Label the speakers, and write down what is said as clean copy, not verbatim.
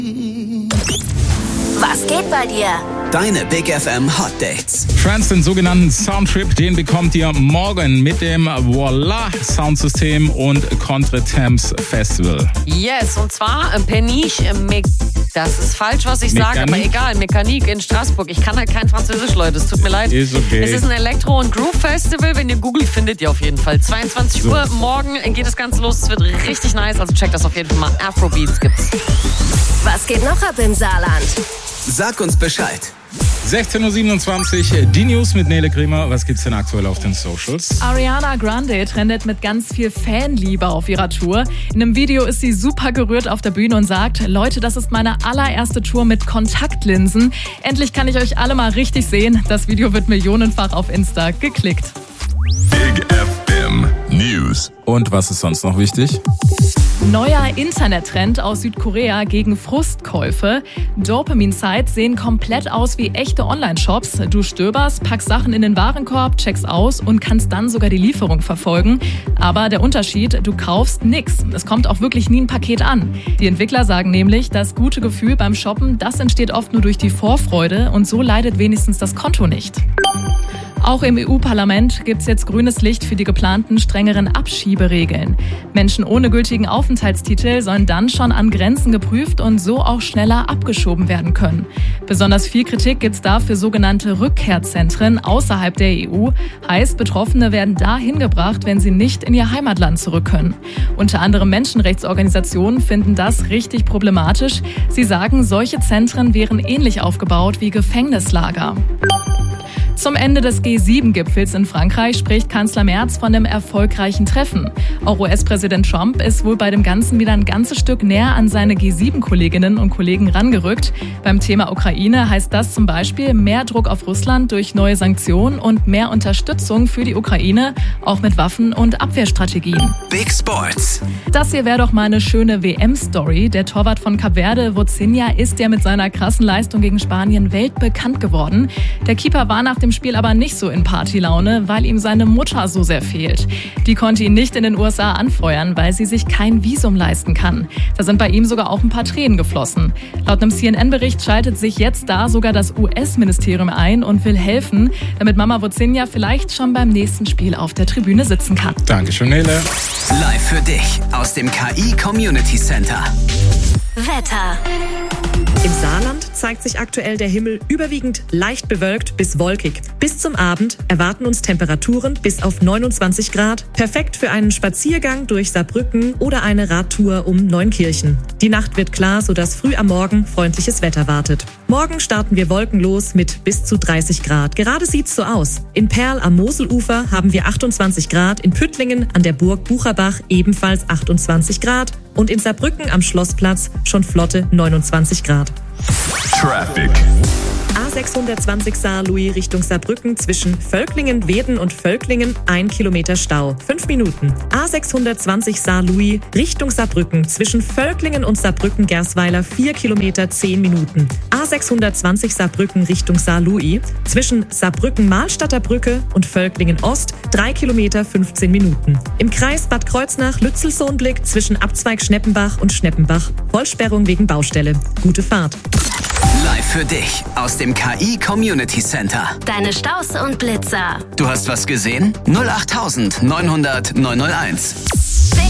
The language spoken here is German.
Speaker 1: Was geht bei dir?
Speaker 2: Deine Big FM Hot Dates.
Speaker 3: Trans, den sogenannten Soundtrip, den bekommt ihr morgen mit dem Voila Soundsystem und Contretemps Festival.
Speaker 4: Yes, und zwar Peniche, das ist falsch, was ich sage, aber egal, Mécanique in Straßburg. Ich kann halt kein Französisch, Leute, es tut mir leid.
Speaker 3: Ist okay.
Speaker 4: Es ist ein Elektro- und Groove-Festival, wenn ihr googelt, findet ihr auf jeden Fall. 22 Uhr morgen geht das Ganze los, es wird richtig nice, also checkt das auf jeden Fall mal. Afrobeats gibt's.
Speaker 1: Was geht noch ab im Saarland?
Speaker 2: Sag uns Bescheid.
Speaker 3: 16.27 Uhr, die News mit Nele Kremer. Was gibt's denn aktuell auf den Socials?
Speaker 5: Ariana Grande trendet mit ganz viel Fanliebe auf ihrer Tour. In einem Video ist sie super gerührt auf der Bühne und sagt: Leute, das ist meine allererste Tour mit Kontaktlinsen. Endlich kann ich euch alle mal richtig sehen. Das Video wird millionenfach auf Insta geklickt.
Speaker 6: Big FM News.
Speaker 3: Und was ist sonst noch wichtig?
Speaker 5: Neuer Internettrend aus Südkorea gegen Frustkäufe. Dopamin-Sites sehen komplett aus wie echte Online-Shops. Du stöberst, packst Sachen in den Warenkorb, checkst aus und kannst dann sogar die Lieferung verfolgen. Aber der Unterschied, du kaufst nix. Es kommt auch wirklich nie ein Paket an. Die Entwickler sagen nämlich, das gute Gefühl beim Shoppen, das entsteht oft nur durch die Vorfreude und so leidet wenigstens das Konto nicht. Auch im EU-Parlament gibt's jetzt grünes Licht für die geplanten strengeren Abschieberegeln. Menschen ohne gültigen Aufenthaltstitel sollen dann schon an Grenzen geprüft und so auch schneller abgeschoben werden können. Besonders viel Kritik gibt's da für sogenannte Rückkehrzentren außerhalb der EU. Heißt, Betroffene werden da hingebracht, wenn sie nicht in ihr Heimatland zurück können. Unter anderem Menschenrechtsorganisationen finden das richtig problematisch. Sie sagen, solche Zentren wären ähnlich aufgebaut wie Gefängnislager. Zum Ende des G7-Gipfels in Frankreich spricht Kanzler Merz von einem erfolgreichen Treffen. Auch US-Präsident Trump ist wohl bei dem Ganzen wieder ein ganzes Stück näher an seine G7-Kolleginnen und Kollegen rangerückt. Beim Thema Ukraine heißt das zum Beispiel mehr Druck auf Russland durch neue Sanktionen und mehr Unterstützung für die Ukraine, auch mit Waffen und Abwehrstrategien.
Speaker 2: Big Sports.
Speaker 5: Das hier wäre doch mal eine schöne WM-Story. Der Torwart von Kap Verde, Vozinha, ist ja mit seiner krassen Leistung gegen Spanien weltbekannt geworden. Der Keeper war nach dem Spiel aber nicht so in Partylaune, weil ihm seine Mutter so sehr fehlt. Die konnte ihn nicht in den USA anfeuern, weil sie sich kein Visum leisten kann. Da sind bei ihm sogar auch ein paar Tränen geflossen. Laut einem CNN-Bericht schaltet sich jetzt da sogar das US-Ministerium ein und will helfen, damit Mama Vozinha vielleicht schon beim nächsten Spiel auf der Tribüne sitzen kann.
Speaker 3: Dankeschön, Nele.
Speaker 2: Live für dich aus dem KI Community Center.
Speaker 1: Wetter.
Speaker 7: Im Saarland zeigt sich aktuell der Himmel überwiegend leicht bewölkt bis wolkig. Bis zum Abend erwarten uns Temperaturen bis auf 29 Grad. Perfekt für einen Spaziergang durch Saarbrücken oder eine Radtour um Neunkirchen. Die Nacht wird klar, sodass früh am Morgen freundliches Wetter wartet. Morgen starten wir wolkenlos mit bis zu 30 Grad. Gerade sieht's so aus. In Perl am Moselufer haben wir 28 Grad, in Püttlingen an der Burg Bucherbach ebenfalls 28 Grad und in Saarbrücken am Schlossplatz schon flotte 29 Grad.
Speaker 6: Traffic.
Speaker 7: A620 Saar-Louis Richtung Saarbrücken zwischen Völklingen, Werden und Völklingen 1 Kilometer Stau, 5 Minuten. A620 Saar-Louis Richtung Saarbrücken zwischen Völklingen und Saarbrücken-Gersweiler 4 Kilometer 10 Minuten. A620 Saarbrücken Richtung Saar-Louis zwischen Saarbrücken-Mahlstadter Brücke und Völklingen Ost 3 Kilometer 15 Minuten. Im Kreis Bad Kreuznach-Lützelsohnblick zwischen Abzweig Schneppenbach und Schneppenbach. Vollsperrung wegen Baustelle. Gute Fahrt.
Speaker 2: Live für dich aus dem KI Community Center.
Speaker 1: Deine Staus und Blitzer.
Speaker 2: Du hast was gesehen? 08900 901.